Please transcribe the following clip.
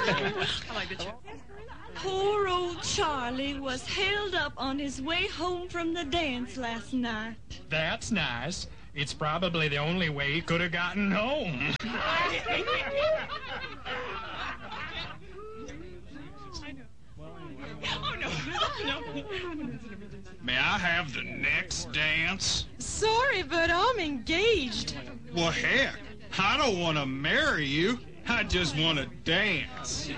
Poor old Charlie was held up on his way home from the dance last night. That's nice. It's probably the only way he could have gotten home. May I have the next dance? Sorry, but I'm engaged. Well, heck, I don't want to marry you. I just want to dance.